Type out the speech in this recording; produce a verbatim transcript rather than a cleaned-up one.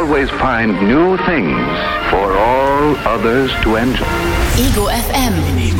always find new things for all others to enjoy. Ego F M.